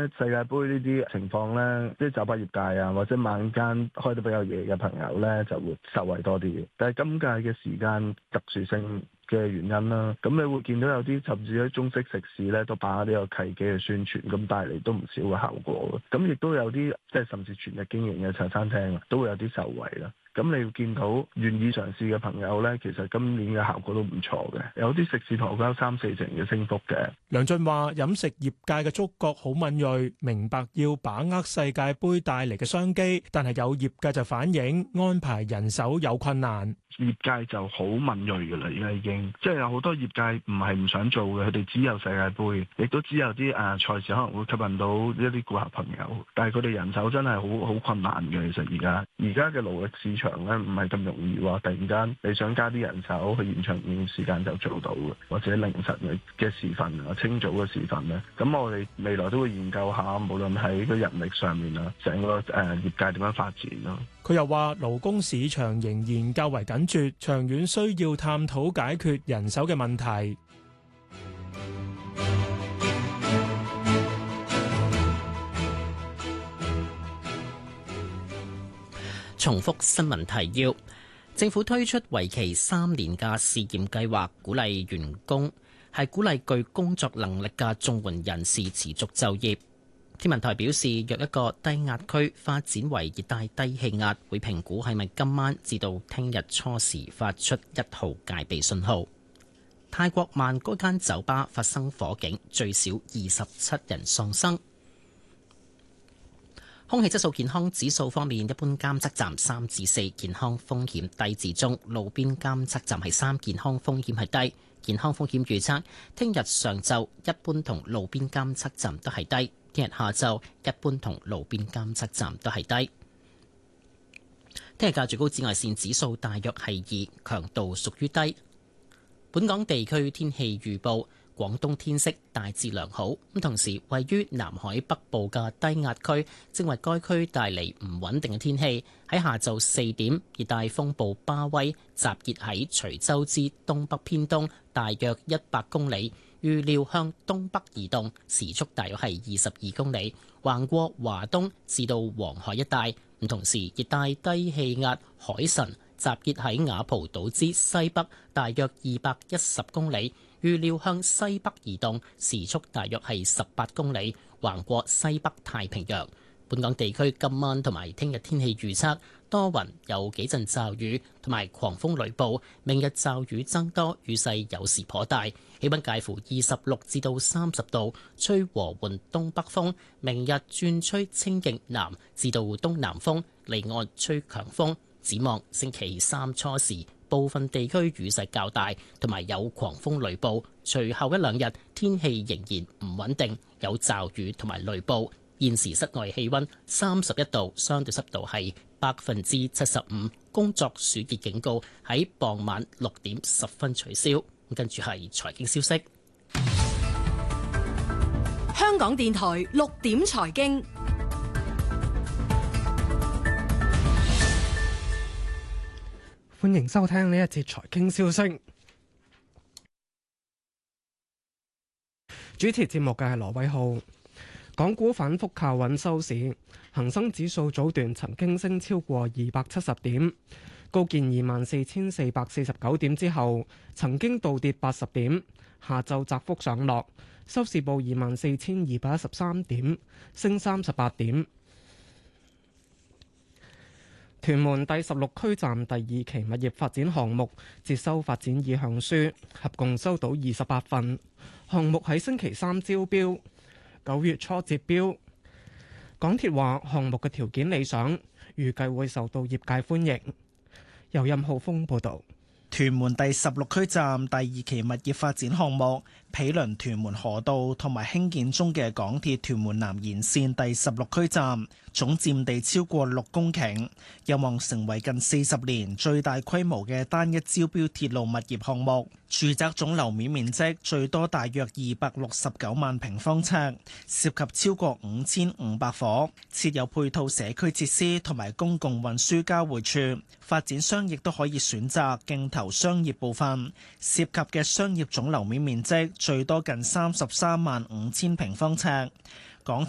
世界盃呢啲情況咧，即係酒吧業界啊，或者晚間開得比較夜嘅朋友咧，就會受惠多啲嘅。但係今屆嘅時間特殊性嘅原因啦，咁你會見到有啲甚至喺中式食肆咧都把握呢個契機嘅宣傳，咁帶嚟都唔少嘅效果嘅。咁亦都有啲即係甚至全日經營嘅茶餐廳都會有啲受惠啦。咁你會見到願意嘗試嘅朋友呢，其實今年嘅效果都唔錯嘅，有啲食肆抬高3-4成嘅升幅嘅。 梁俊話：飲食業界嘅觸覺好敏鋭，明白要把握世界盃帶嚟嘅商機，但係有業界就反映安排人手有困難。 業界就好敏鋭嘅啦，而家已經即係有好多業界唔係唔想做嘅，佢哋只有世界盃，亦都只有啲賽事可能會吸引到一啲顧客朋友，但係佢哋人手真係好困難嘅。其實而家嘅勞力市場咧唔係咁容易話突然間你想加啲人手去延長營業時間就做到嘅，或者凌晨嘅時分啊、清早嘅時分咧，咁我哋未來都會研究下，無論喺個人力上面啊，成個業界點樣發展咯。 佢又話勞工市場仍然較為緊絀，長遠需要探討解決人手嘅問題。 重複新聞提要：政府推出為期3年嘅試驗計劃，鼓勵鼓勵具工作能力嘅綜援人士持續就業。天文台表示，若一個低壓區發展為熱帶低氣壓，會評估係咪今晚至到聽日初時發出1號戒備信號。泰國曼谷間酒吧發生火警，最少27人喪生。空氣質素健康指數方面，一般監測站3至4，健康風險低至中；路邊監測站係3，健康風險係低。健康風險預測，聽日上晝一般同路邊監測站都係低，聽日下晝一般同路邊監測站都係低。聽日嘅最高紫外線指數大約係2，強度屬於低。本港地區天氣預報。廣東天色大致良好，咁同時位於南海北部嘅低壓區正為該區帶嚟唔穩定嘅天氣。喺下晝4點，熱帶風暴巴威集結喺徐州之東北偏東大約100公里，預料向東北移動，時速大約係22公里，橫過華東至到黃海一帶。咁同時，熱帶低氣壓海神集結喺雅蒲島之西北大約210公里。預料向西北移動，時速大約係18公里，橫過西北太平洋。本港地區今晚同埋聽日天氣預測多雲，有幾陣驟雨同埋狂風雷暴。明日驟雨增多，雨勢有時頗大，氣溫介乎26至到30度，吹和緩東北風。明日轉吹清勁南至到東南風，離岸吹強風。展望星期3初時，部分地區雨勢較大，同埋有狂風雷暴。隨後一兩日天氣仍然唔穩定，有驟雨同埋雷暴。現時室外氣溫31度，相對濕度係75%。工作暑熱警告喺傍晚6點10分取消。跟住係財經消息。 香港電台6點財經。 歡迎收聽呢一節財經消息。主持節目嘅係羅偉浩。港股反覆靠穩收市，恒生指數早段曾經升超過270點，高見24,449點之後，曾經倒跌80點，下晝窄幅上落，收市報24,213點，升38點。屯門第16區站第2期物業發展項目接收發展意向書，合共收到28份。項目喺星期3招標，9月初截標。港鐵話項目嘅條件理想，預計會受到業界歡迎。由任浩峰報導。 屯門第16區站第2期物業發展項目，毗鄰屯門河道同埋興建中嘅港鐵屯門南延線第16區站，總佔地超過6公頃，有望成為近40年最大規模嘅單一招標鐵路物業項目。住宅總樓面面積最多大約269萬平方尺，涉及超過5500伙，設有配套社區設施同埋公共運輸交匯處。發展商亦都可以選擇競投商業部分，涉及嘅商業總樓面面積最多近33萬5千平方尺。